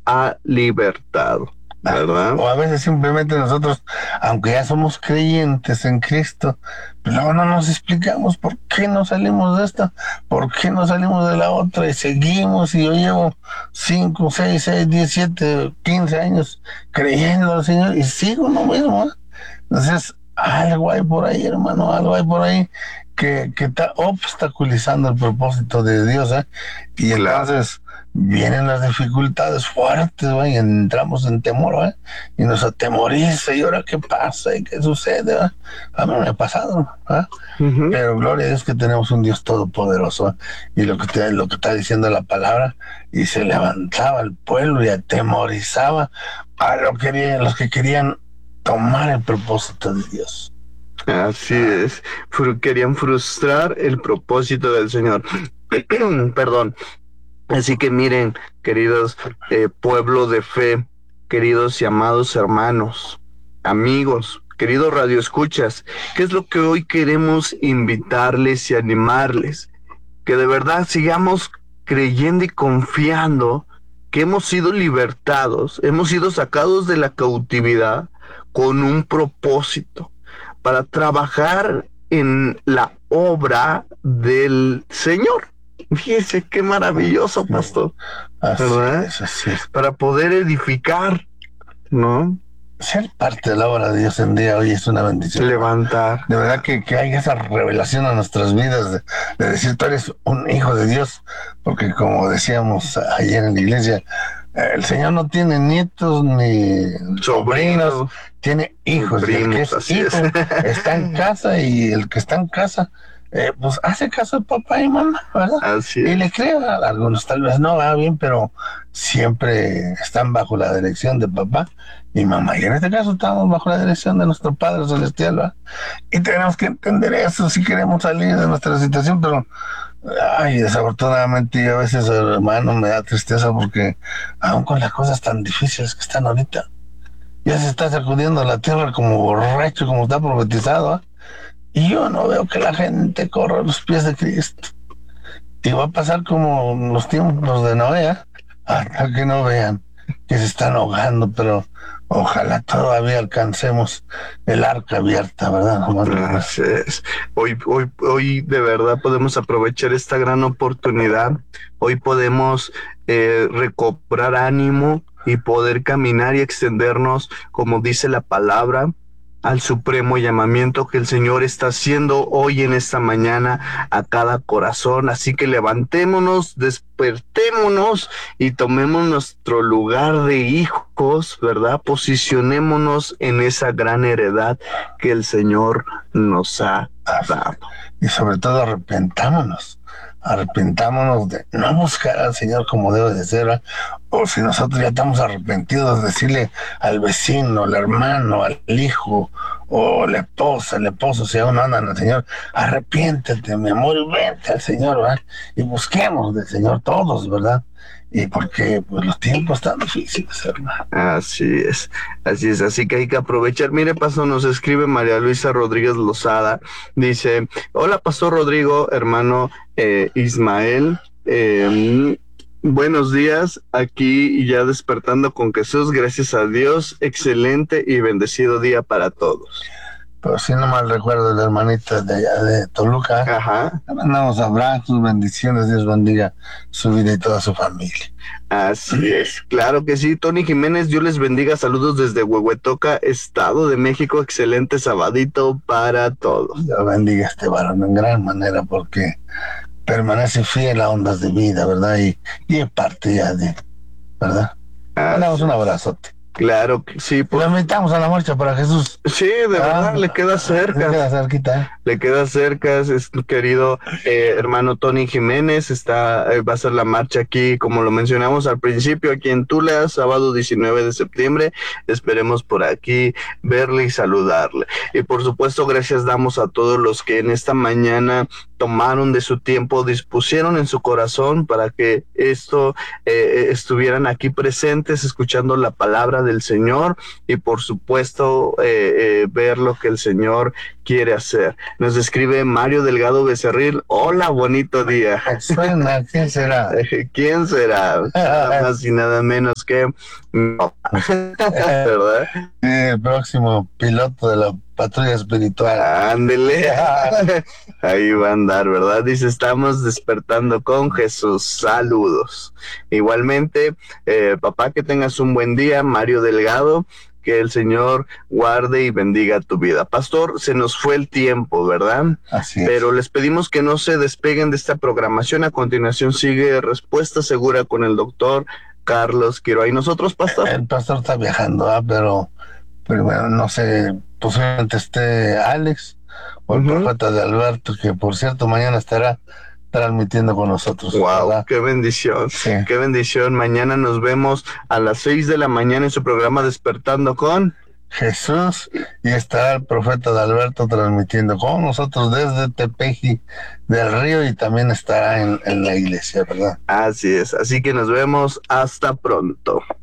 ha libertado, ¿verdad? O a veces simplemente nosotros, aunque ya somos creyentes en Cristo, pues luego no nos explicamos por qué no salimos de esta, por qué no salimos de la otra, y seguimos, y yo llevo 5, 6, 6, 17, 15 años creyendo al Señor, y sigo lo mismo, ¿eh? Entonces, algo hay por ahí, hermano, algo hay por ahí que está obstaculizando el propósito de Dios, ¿eh? Y Claro. entonces vienen las dificultades fuertes, güey, y entramos en temor, ¿eh? Y nos atemoriza, ¿y ahora qué pasa? ¿Y qué sucede? ¿Eh? A mí me ha pasado, ¿eh? Ujú. Pero gloria a Dios que tenemos un Dios todopoderoso, ¿eh? Y lo que está diciendo la palabra, y se levantaba el pueblo y atemorizaba a los que querían tomar el propósito de Dios. Así es, querían frustrar el propósito del Señor. Perdón. Así que miren, queridos pueblo de fe, queridos y amados hermanos, amigos, queridos radioescuchas, ¿qué es lo que hoy queremos invitarles y animarles? Que de verdad sigamos creyendo y confiando que hemos sido libertados, hemos sido sacados de la cautividad con un propósito para trabajar en la obra del Señor. Fíjese qué maravilloso, pastor, ¿verdad? Así es. Para poder edificar, ¿no? Ser parte de la obra de Dios en día hoy es una bendición. Levantar. De verdad que hay esa revelación a nuestras vidas de decir, tú eres un hijo de Dios, porque como decíamos ayer en la iglesia, el Señor no tiene nietos ni sobrinos, tiene hijos. Y el que es hijo está en casa, y el que está en casa, pues hace caso de papá y mamá, ¿verdad? Así Y es. le creo, a algunos tal vez no va bien, pero siempre están bajo la dirección de papá y mamá. Y en este caso estamos bajo la dirección de nuestro Padre Celestial, ¿verdad? Y tenemos que entender eso si queremos salir de nuestra situación, pero ay, desafortunadamente yo a veces, hermano, me da tristeza porque aún con las cosas tan difíciles que están ahorita, ya se está sacudiendo la tierra como borracho, como está profetizado, ¿eh? Y yo no veo que la gente corra a los pies de Cristo. Y va a pasar como los tiempos de Noé, ¿eh? Hasta que no vean que se están ahogando, pero ojalá todavía alcancemos el arca abierta, ¿verdad, hermano? Así es. Hoy de verdad podemos aprovechar esta gran oportunidad. Hoy podemos recobrar ánimo y poder caminar y extendernos, como dice la palabra, al supremo llamamiento que el Señor está haciendo hoy en esta mañana a cada corazón. Así que levantémonos, despertémonos y tomemos nuestro lugar de hijos, ¿verdad? Posicionémonos en esa gran heredad que el Señor nos ha dado. Y sobre todo arrepentámonos de no buscar al Señor como debe de ser, ¿verdad? O si nosotros ya estamos arrepentidos, decirle al vecino, al hermano, al hijo, o la esposa, el esposo, si aún no andan al Señor, arrepiéntete, mi amor, y vente al Señor, ¿verdad? Y busquemos del Señor todos, ¿verdad? Y porque pues los tiempos están difíciles, hermano. Así es, así que hay que aprovechar. Mire, pastor, nos escribe María Luisa Rodríguez Lozada, dice, hola, pastor Rodrigo, hermano Ismael, buenos días, aquí ya despertando con Jesús, gracias a Dios, excelente y bendecido día para todos. Pero si no mal recuerdo, la hermanita de allá de Toluca, Ajá. le mandamos abrazos, bendiciones, Dios bendiga su vida y toda su familia. Así es, claro que sí. Tony Jiménez, Dios les bendiga, saludos desde Huehuetoca, Estado de México, excelente sabadito para todos. Dios bendiga a este varón en gran manera porque permanece fiel a ondas de vida, ¿verdad? Y es parte ya de, ¿verdad? Mandamos un abrazote. Claro que sí. Lo invitamos a la marcha para Jesús. Sí, de verdad, le queda cerca. Le queda cerquita. Le queda cerca, es querido hermano Tony Jiménez, va a ser la marcha aquí, como lo mencionamos al principio, aquí en Tula, sábado 19 de septiembre, esperemos por aquí verle y saludarle. Y por supuesto, gracias damos a todos los que en esta mañana tomaron de su tiempo, dispusieron en su corazón para que estuvieran aquí presentes, escuchando la palabra del Señor y por supuesto ver lo que el Señor quiere hacer. Nos escribe Mario Delgado Becerril. Hola, bonito día. Suena, ¿quién será? ¿Quién será? Nada más y nada menos que no. ¿Verdad? El próximo piloto de la patrulla espiritual. Ándele. Ahí va a andar, ¿verdad? Dice, estamos despertando con Jesús. Saludos. Igualmente, papá, que tengas un buen día. Mario Delgado, que el Señor guarde y bendiga tu vida. Pastor, se nos fue el tiempo, ¿verdad? Así es. Pero les pedimos que no se despeguen de esta programación. A continuación sigue Respuesta Segura con el doctor Carlos Quiroa. ¿Y nosotros, pastor? El pastor está viajando, pero bueno, no sé, posiblemente esté Alex o el profeta de Alberto, que por cierto mañana estará transmitiendo con nosotros. Wow, ¿verdad? qué bendición, Sí. Qué bendición. Mañana nos vemos a las 6 de la mañana en su programa Despertando con Jesús, y estará el profeta de Alberto transmitiendo con nosotros desde Tepeji del Río, y también estará en la iglesia, ¿verdad? Así es, así que nos vemos hasta pronto.